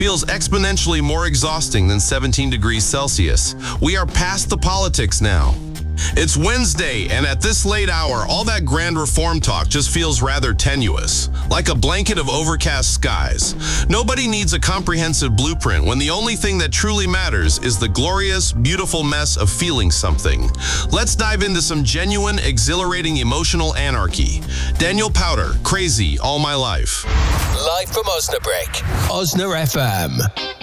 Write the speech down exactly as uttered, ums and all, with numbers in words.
feels exponentially more exhausting than seventeen degrees Celsius. We are past the politics now. It's Wednesday, and at this late hour, all that grand reform talk just feels rather tenuous, like a blanket of overcast skies. Nobody needs a comprehensive blueprint when the only thing that truly matters is the glorious, beautiful mess of feeling something. Let's dive into some genuine, exhilarating emotional anarchy. Daniel Powter, Crazy All My Live. Live from Osnabrück, Osna F M.